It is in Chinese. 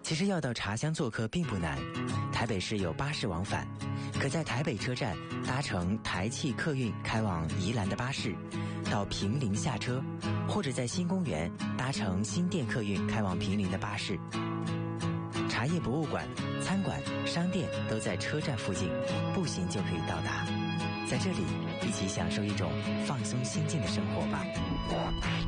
其实要到茶乡做客并不难，台北市有巴士往返，可在台北车站搭乘台汽客运开往宜兰的巴士，到坪林下车，或者在新公园搭乘新店客运开往坪林的巴士。茶叶博物馆、餐馆、商店都在车站附近，步行就可以到达。在这里，一起享受一种放松心境的生活吧。